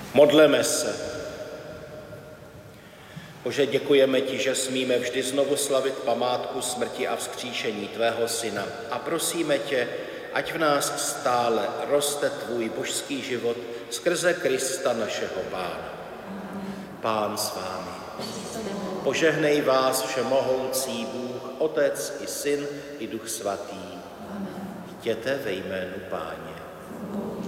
Modleme se. Bože, děkujeme ti, že smíme vždy znovu slavit památku smrti a vzkříšení tvého syna. A prosíme tě, ať v nás stále roste tvůj božský život skrze Krista našeho Pána. Pán s vámi. Požehnej vás všemohoucí Bůh, Otec i Syn i Duch Svatý. Jděte ve jménu Páně.